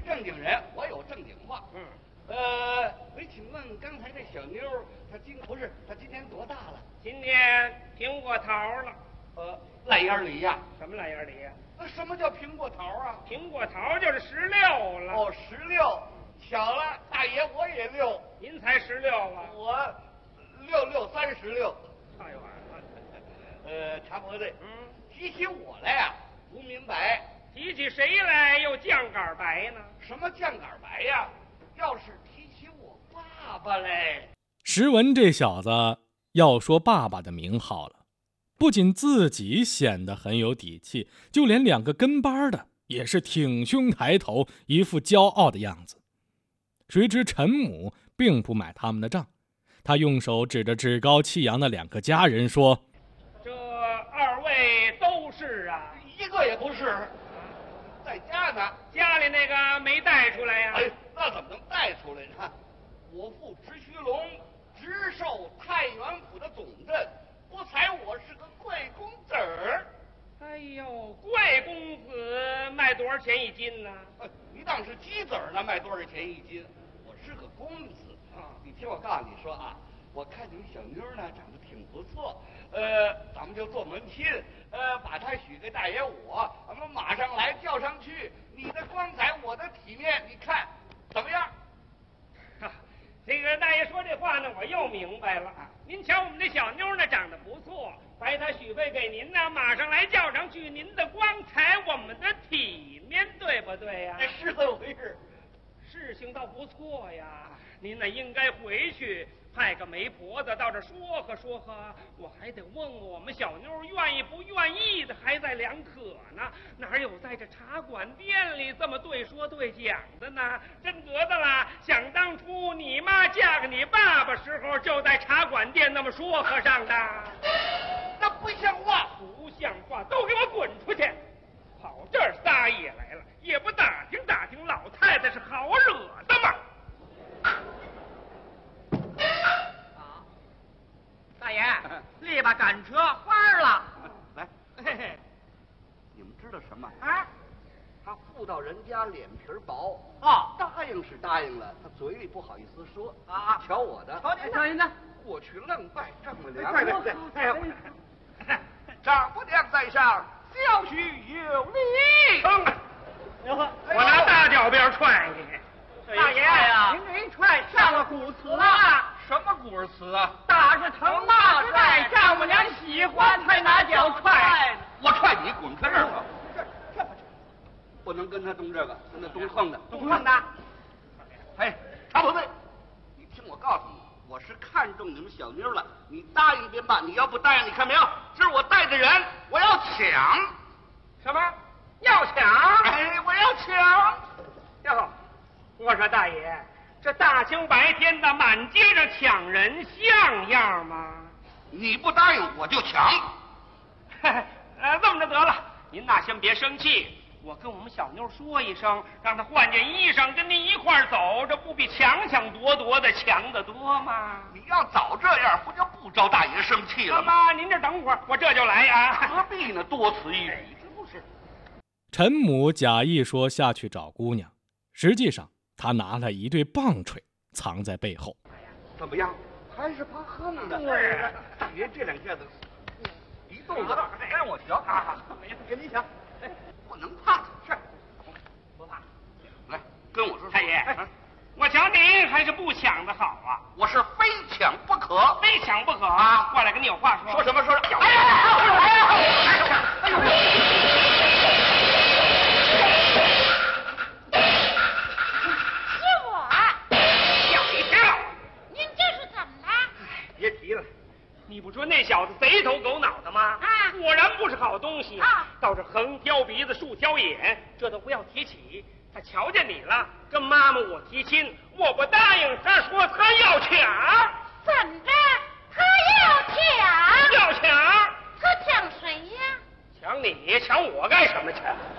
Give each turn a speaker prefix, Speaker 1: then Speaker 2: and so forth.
Speaker 1: 正经人，我有正经话。我请问刚才这小妞，她今年多大了？
Speaker 2: 今年苹果桃了。
Speaker 1: 烂眼梨呀？
Speaker 2: 什么烂眼梨呀？
Speaker 1: 那什么叫苹果桃啊？
Speaker 2: 苹果桃就是16了。
Speaker 1: 哦，16，巧了，大爷我也6。
Speaker 2: 您才16啊？
Speaker 1: 我66，36。
Speaker 2: 太晚
Speaker 1: 了。茶婆子，提起我来呀，不明白。
Speaker 2: 提起谁来又酱杆白呢？
Speaker 1: 什么酱杆白呀？要是提起我爸爸嘞。
Speaker 3: 石文这小子要说爸爸的名号了，不仅自己显得很有底气，就连2个跟班的也是挺胸抬头，一副骄傲的样子。谁知陈母并不买他们的账，他用手指着趾高气扬的2个家人说：“
Speaker 2: 这2位都是啊？
Speaker 1: 一个也不是，在家呢。
Speaker 2: 家里那个没带出来呀？
Speaker 1: 那怎么能带出来呢？我父直须龙直授太原府的总镇，不才我是个贵公子儿。
Speaker 2: 哎呦，贵公子卖多少钱1斤呢？
Speaker 1: 你当是鸡子儿呢，卖多少钱1斤？我是个公子啊！你听我告诉你说啊，我看你小妞呢长得挺不错，咱们就做门亲，把她许给大爷我，咱们马上来叫上去。你的光彩，我的体面，你看怎么样？
Speaker 2: 这个大爷说这话呢，我又明白了。您瞧我们这小妞呢，长得不错，白她许配给您呢，马上来叫上去。您的光彩，我们的体面，对不对呀？
Speaker 1: 是这么回事。
Speaker 2: 事情倒不错呀，您呢应该回去派个媒婆子到这说和说和，我还得问问我们小妞愿意不愿意的，还在两可呢。哪有在这茶馆店里这么对说对讲的呢？真得的啦！想当初你妈嫁给你爸爸时候，就在茶馆店那么说和上的。
Speaker 1: 那不像话，
Speaker 2: 不像话，都给我滚出去！跑这儿撒野来了，也不打听打听老太太是好惹的吗？
Speaker 4: 大爷，力把赶车翻了。
Speaker 1: 来，你们知道什么
Speaker 4: 啊？
Speaker 1: 他妇道人家脸皮薄
Speaker 4: 哦，
Speaker 1: 答应是答应了，他嘴里不好意思说
Speaker 4: 啊。
Speaker 1: 瞧我的，
Speaker 4: 瞧您的，
Speaker 1: 过去愣拜丈母娘。
Speaker 4: 对，
Speaker 1: 丈母娘在上，小婿有礼。
Speaker 2: 我拿大脚鞭踹你。
Speaker 4: 大爷呀，您这一踹上了古词了。
Speaker 1: 什么古词啊？
Speaker 4: 打是疼，骂是爱，丈母娘喜欢才拿脚踹。
Speaker 1: 我踹你，滚开这儿吧！这不能跟他动这个，跟他动横的。
Speaker 4: 动横的。
Speaker 1: 哎，茶婆子，你听我告诉你，我是看中你们小妞了，你答应便罢，你要不答应，你看没有？这是我带的人，我要抢。
Speaker 2: 什么？要抢？
Speaker 1: 哎，我要抢。
Speaker 2: 哟，我说大爷，这大清白天的满街上抢人像样吗？
Speaker 1: 你不答应我就抢。
Speaker 2: 这么着得了，您呐先别生气，我跟我们小妞说一声，让她换件衣裳跟您一块走，这不比抢抢夺夺的强得多吗？
Speaker 1: 你要早这样，不就不招大爷生气了吗？
Speaker 2: 妈，您这等会儿，我这就来啊。
Speaker 1: 何必呢？多此一举，这不是？
Speaker 3: 陈母假意说下去找姑娘，实际上他拿了一对棒槌藏在背后。
Speaker 1: 怎么样？还是怕横的。
Speaker 4: 对，
Speaker 1: 爷这两下子一动子让我瞧啊！跟你抢，不能怕。是，
Speaker 4: 不怕。
Speaker 1: 来，跟我说。
Speaker 2: 太爷，我瞧您还是不抢的好啊！
Speaker 1: 我是非抢不可，
Speaker 2: 非抢不可啊！过来跟你有话说。
Speaker 1: 说什么？说什么？哎呦！
Speaker 2: 别提了，你不说那小子贼头狗脑的吗？
Speaker 4: 啊，
Speaker 2: 果然不是好东西
Speaker 4: 啊！
Speaker 2: 倒是横挑鼻子竖挑眼，这都不要提起。他瞧见你了，跟妈妈我提亲，我不答应，他说他要抢。
Speaker 5: 怎着？他要抢？
Speaker 2: 要抢？
Speaker 5: 他抢谁呀？
Speaker 2: 抢你，抢我干什么去？